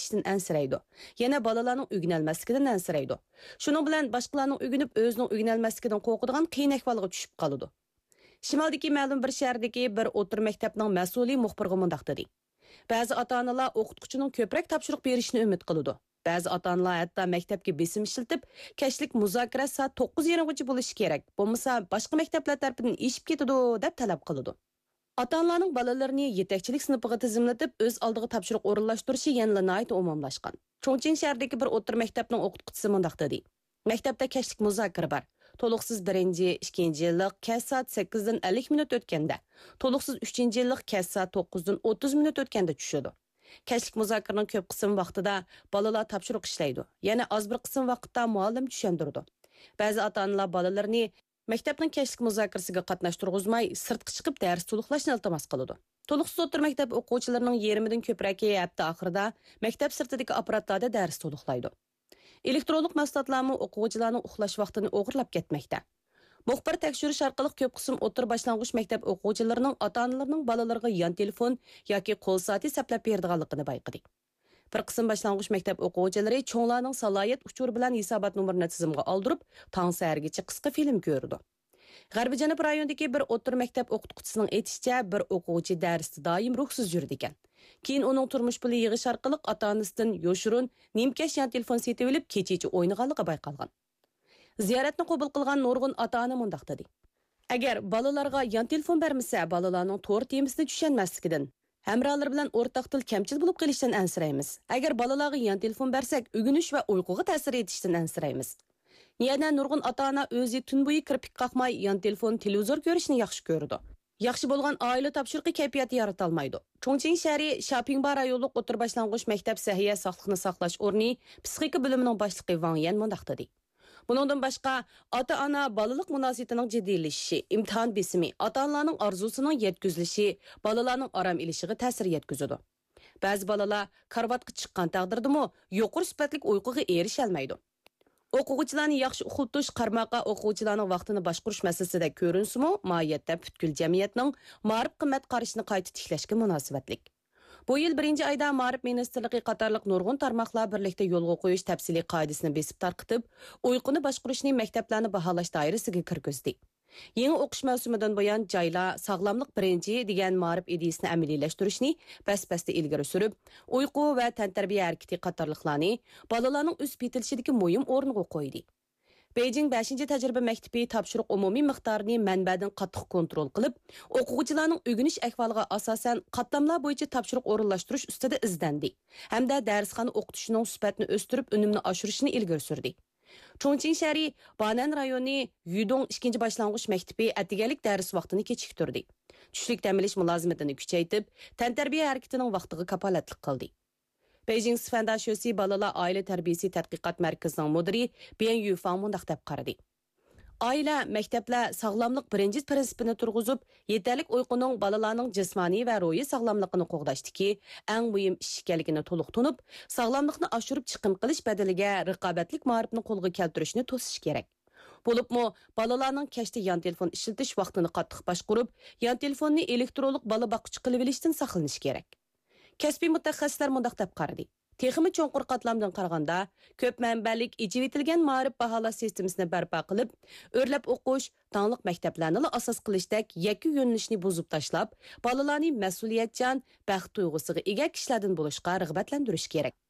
etishdan ansiraydi. Yana balalarning o'rganolmasligidan ansiraydi. Shuning bilan boshqalarning o'rganib, o'zining o'rganolmasligidan qo'rqadigan qiyin ahvolga tushib qoladi. Shimoldagi ma'lum bir shahardagi bir o'tir maktabning mas'uliy muxbirga mundaq dedi. Ba'zi ota-onalar o'qituvchining ko'proq topshiriq berishini umid qiladi. Ba'zi ota-onalar hatto maktabga besim ishlatib, kashlik muzokara soat 9:30gacha bo'lishi kerak. Bo'lmasa boshqa maktablar tarafidan eshib ketadi deb talab qiladi. Ota-onalarning bolalarini yetakchilik sinfiga tizimlatib, o'z oldiga topshiriq o'rinlashtirishi yanada nihoyat umumlashgan. Chongqing shahridagi bir o'tir maktabning o'qituvchisi mundaq dedi. Maktabda kashlik muzokara bor. To'liqsiz 1-2 yillik kas soat 8dan 50 minut o'tganda, to'liqsiz 3-yillik kas soat 9dan 30 minut o'tganda tushadi. Kashlik muzokaraning ko'p qism vaqtida bolalar topshiriq ishlaydi. Yana az bir qism vaqtda muallim tushundirdi. Ba'zi ota-onalar bolalarini maktabning kashlik muzokarasiga qatnashtirg'izmay, sirtqa chiqib dars to'liqlashni iltimos qiladi. To'liqsiz o'tir maktab o'quvchilarining yarmidan ko'pragi hafta oxirida maktab sirtidagi apparatlarda dars to'liqlaydi. Elektronlik mahsulotlarni o'quvchilarning uxlash vaqtini o'g'irlab ketmoqda. Muxbir tekshirish orqali ko'p qism o'tir boshlang'ich maktab o'quvchilarining ota-onalarining bolalarga yon telefon yoki qo'l soati saplab berdiganligini bayqadi. Bir qism boshlang'ich maktab o'quvchilari cho'nglarning salohiyat uchuri bilan hisobot nomerini tizimga oldirib, tong sahargacha qisqa film ko'rdi. G'arbiy Janub rayonidagi bir o'tir maktab o'qituvchisining aytishicha, bir o'quvchi darsda doim ruhsiz yurdi ekan. Keyin uning turmush puli yig'ish orqali ota-onasidan yoshurun nimkash yon telefon setib olib, kecha o'ynaganligi bayqalgan. Ziyoratni qabul qilgan nurg'un ota-ona mundaq dedi. Agar bolalarga yon telefon bermasa, bolalarning to'g'ri temisini tushunmasligidan, hamrohlar bilan o'rtaq til kamchil bo'lib qolishdan ansiraymiz. Agar bolalarga yon telefon bersak, o'rganish va uyquga ta'sir etishdan ansiraymiz. Yana nurg'un ota-ona o'zi tun bo'yi kirpik qaqmay yon telefon, televizor ko'rishni yaxshi ko'rdi. Yaxshi bo'lgan oila topshiriqi kayfiyati yarata olmaydi. Chongqing shahri Shapingba rayonlik o'tir boshlang'ich maktab sahiya sog'liqni saqlash o'rni psixika bo'limining boshlig'i Wang Yan mundaq dedi. Buningdan boshqa, ota-ona balalik munosabatining jiddiylashishi, imtihon besimi, ota-onalarning orzusining yetkazilishi, bolalarning orom ilishiga ta'sir yetkazadi. Ba'zi bolalar karvatga chiqqan taqdirdami, yuqori sifatli uyquga erisha olmaydi. O'quvchilarni yaxshi uxlatish qarmoqqa o'quvchilarning vaqtini boshqarish masalasida ko'rinsimi, mohiyatda butkul jamiyatning ma'rif qimmat qarashini qayta tiklashga munosabatlik. Bu yil 1-oyda Ma'rif ministrligi qatorliq nurg'un tarmoqlar birlikda yo'lga qo'yish tafsiliy qoidasini besib tarqitib, uyquni boshqarishni maktablarni baholash doirasiga kirgizdi. Yangi o'qish mavsumidan buyon joylar sog'lomlik birinchi degan Ma'rif ideyasini amaliylashtirishni bas-basda ilgari surib, uyqu va tantarbiya harakati qatorliqlarni bolalarning o'z betilishidagi muhim o'ringa qo'ydi. Beijing 5-tajriba maktabi topshiriq umumiy miqdorini manbadan qattiq kontrol qilib, o'quvchilarning o'rganish ahvoliga asosan qatlamlar bo'yicha topshiriq o'rinlashtirish ustida izdandi hamda darsxona o'qitishining sifatini o'stirib, unumni oshirishni ilgari surdi. Chongqing shahri Banan rayoni Yudong 2-boshlang'ich maktabi atigalik dars vaqtini kechiktirdi. Tushlik ta'minlash mulozimatini kuchaytirib, tantarbiya harakatining vaqtiga kapolatlik qildi. Beijing Sifanda Shosi balalar oila tarbiyasi tadqiqot markazining mudiri Bian Yufang mundaq deb qaradi. Oila, maktablar sog'lomlik birinchi prinsipini turg'izib, yetarlik uyquning balalarning jismoniy va ruhiy sog'lomligini qo'g'dashdiki, eng muhim ish ekanligini to'liq tunib, sog'lomlikni oshirib chiqim qilish badaliga raqobatlik ma'rifni qo'lga keltirishni to'sish kerak. Bo'libmi, balalarning kashda yon telefon ishlatish vaqtini qattiq boshqarib, yon telefonni elektronlik bola boquvchi qilib olishdan saqlanish kerak. Kasbiy mutaxassislar mundaq deb qaradi. Texmi cho'nqur qatlamdan qaraganda, ko'p manbalik ijivitilgan ma'rif baholash sistemasini barpo qilib, o'rlab o'qish, tonglik maktablarni asos qilishdek yakki yo'nalishni buzib tashlab, bolalarni mas'uliyatchan, baxt tuyg'usiga ega kishilardan bo'lishga rag'batlantirish kerak.